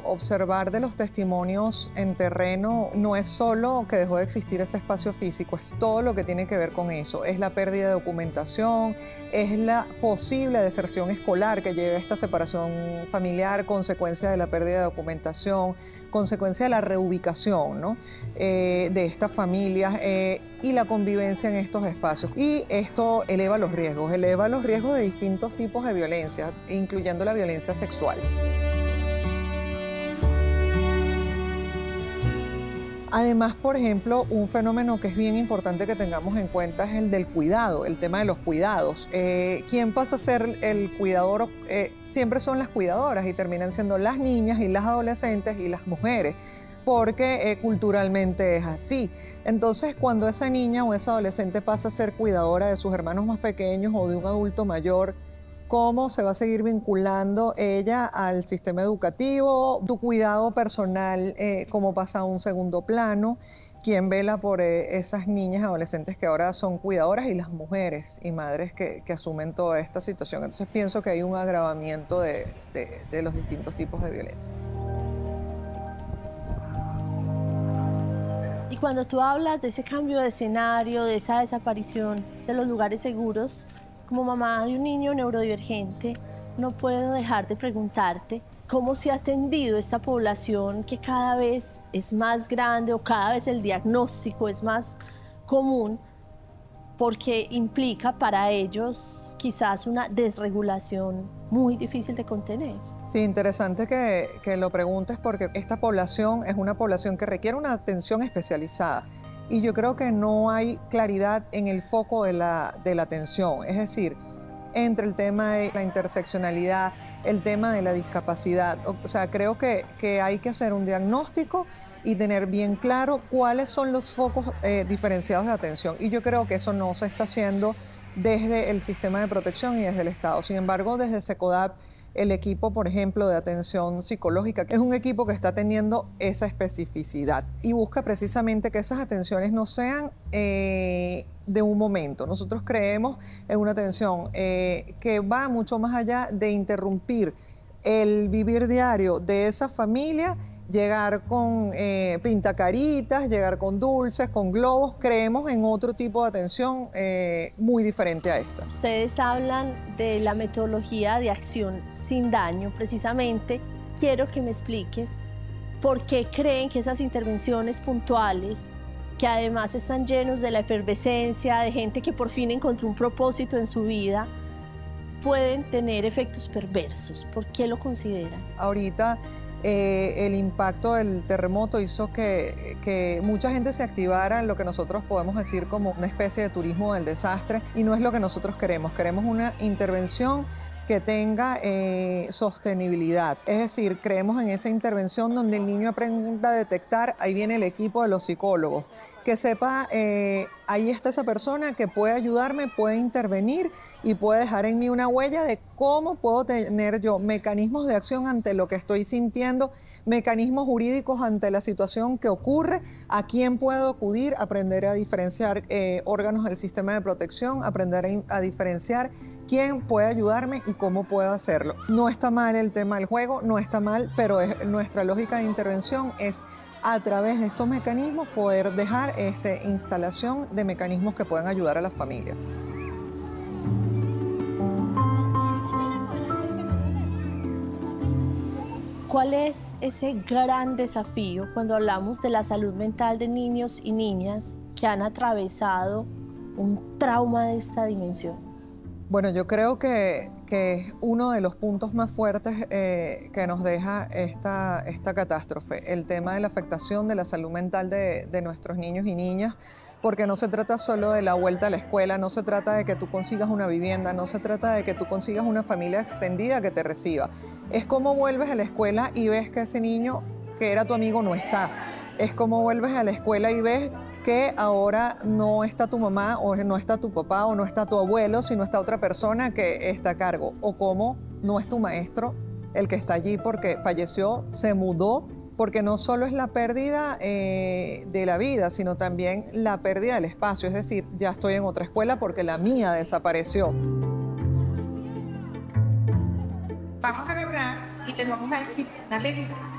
observar de los testimonios en terreno, no es solo que dejó de existir ese espacio físico, es todo lo que tiene que ver con eso. Es la pérdida de documentación, es la posible deserción escolar que lleva a esta separación familiar, consecuencia de la pérdida de documentación, consecuencia de la reubicación, ¿no? De estas familias y la convivencia en estos espacios. Y esto eleva los riesgos de distintos tipos de violencia, incluyendo la violencia sexual. Además, por ejemplo, un fenómeno que es bien importante que tengamos en cuenta es el del cuidado, el tema de los cuidados. ¿Quién pasa a ser el cuidador? Siempre son las cuidadoras y terminan siendo las niñas y las adolescentes y las mujeres, porque culturalmente es así. Entonces, cuando esa niña o esa adolescente pasa a ser cuidadora de sus hermanos más pequeños o de un adulto mayor, ¿cómo se va a seguir vinculando ella al sistema educativo? Tu cuidado personal, ¿cómo pasa a un segundo plano? ¿Quién vela por esas niñas y adolescentes que ahora son cuidadoras y las mujeres y madres que asumen toda esta situación? Entonces pienso que hay un agravamiento de los distintos tipos de violencia. Y cuando tú hablas de ese cambio de escenario, de esa desaparición de los lugares seguros, como mamá de un niño neurodivergente, no puedo dejar de preguntarte cómo se ha atendido esta población que cada vez es más grande o cada vez el diagnóstico es más común, porque implica para ellos quizás una desregulación muy difícil de contener. Sí, interesante que lo preguntes porque esta población es una población que requiere una atención especializada. Y yo creo que no hay claridad en el foco de la atención, es decir, entre el tema de la interseccionalidad, el tema de la discapacidad. O sea, creo que hay que hacer un diagnóstico y tener bien claro cuáles son los focos diferenciados de atención. Y yo creo que eso no se está haciendo desde el sistema de protección y desde el Estado. Sin embargo, desde SECODAP, el equipo, por ejemplo, de atención psicológica, es un equipo que está teniendo esa especificidad y busca precisamente que esas atenciones no sean de un momento. Nosotros creemos en una atención que va mucho más allá de interrumpir el vivir diario de esa familia, llegar con pintacaritas, llegar con dulces, con globos. Creemos en otro tipo de atención muy diferente a esta. Ustedes hablan de la metodología de acción sin daño, precisamente. Quiero que me expliques por qué creen que esas intervenciones puntuales, que además están llenos de la efervescencia, de gente que por fin encontró un propósito en su vida, pueden tener efectos perversos. ¿Por qué lo consideran? Ahorita el impacto del terremoto hizo que mucha gente se activara en lo que nosotros podemos decir como una especie de turismo del desastre, y no es lo que nosotros queremos. Queremos una intervención que tenga sostenibilidad. Es decir, creemos en esa intervención donde el niño aprenda a detectar, ahí viene el equipo de los psicólogos, que sepa, ahí está esa persona que puede ayudarme, puede intervenir y puede dejar en mí una huella de cómo puedo tener yo mecanismos de acción ante lo que estoy sintiendo, mecanismos jurídicos ante la situación que ocurre, a quién puedo acudir, aprender a diferenciar órganos del sistema de protección, aprender a diferenciar quién puede ayudarme y cómo puedo hacerlo. No está mal el tema del juego, no está mal, pero nuestra lógica de intervención es a través de estos mecanismos poder dejar instalación de mecanismos que puedan ayudar a las familias. ¿Cuál es ese gran desafío cuando hablamos de la salud mental de niños y niñas que han atravesado un trauma de esta dimensión? Bueno, yo creo que es uno de los puntos más fuertes que nos deja esta catástrofe, el tema de la afectación de la salud mental de nuestros niños y niñas, porque no se trata solo de la vuelta a la escuela, no se trata de que tú consigas una vivienda, no se trata de que tú consigas una familia extendida que te reciba. Es cómo vuelves a la escuela y ves que ese niño que era tu amigo no está. Es cómo vuelves a la escuela y ves que ahora no está tu mamá o no está tu papá o no está tu abuelo, sino está otra persona que está a cargo. O cómo no es tu maestro el que está allí porque falleció, se mudó, porque no solo es la pérdida de la vida, sino también la pérdida del espacio. Es decir, ya estoy en otra escuela porque la mía desapareció. Vamos a celebrar y les vamos a decir una ley.